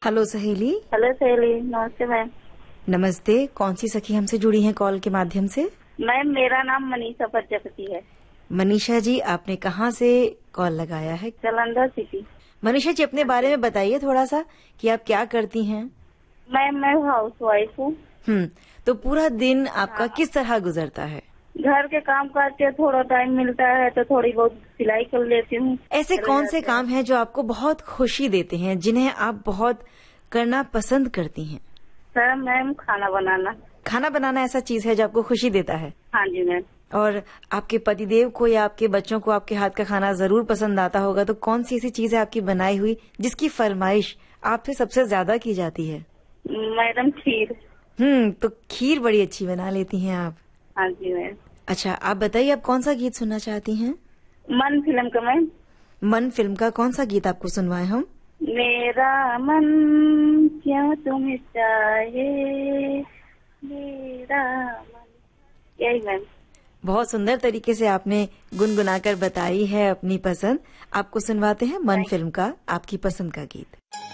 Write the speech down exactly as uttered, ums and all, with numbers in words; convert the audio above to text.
Hello सहेली। Hello सहेली, नमस्ते मैम। नमस्ते। कौन सी सखी हमसे जुड़ी हैं कॉल के माध्यम से? मैम मेरा नाम मनीषा प्रजापति है। मनीषा जी, आपने कहाँ से कॉल लगाया है? जालंधर सिटी। मनीषा जी, अपने बारे में बताइए थोड़ा सा कि आप क्या करती हैं? मैम मैं हाउस वाइफ हूँ। हम्म तो पूरा दिन आपका किस तरह गुजरता है? घर के काम करते थोड़ा टाइम मिलता है तो थोड़ी बहुत सिलाई कर लेती हूँ। ऐसे कौन से काम हैं जो आपको बहुत खुशी देते हैं, जिन्हें आप बहुत करना पसंद करती हैं? सर मैम खाना बनाना। खाना बनाना ऐसा चीज है जो आपको खुशी देता है? हाँ जी मैम। और आपके पतिदेव को या आपके बच्चों को आपके हाथ का खाना जरूर पसंद आता होगा, तो कौन सी ऐसी चीज है आपकी बनाई हुई जिसकी फरमाइश आपसे सबसे ज्यादा की जाती है? मैडम खीर। हम्म तो खीर बड़ी अच्छी बना लेती हैं आप। हाँ जी मैम। अच्छा, आप बताइए आप कौन सा गीत सुनना चाहती हैं? मन फिल्म का मैम। मन फिल्म का कौन सा गीत आपको सुनवाएं हम? मेरा मन क्यों तुम्हें चाहे, मेरा मन, यही मैम। बहुत सुंदर तरीके से आपने गुनगुनाकर बताई है अपनी पसंद। आपको सुनवाते हैं मन फिल्म का आपकी पसंद का गीत।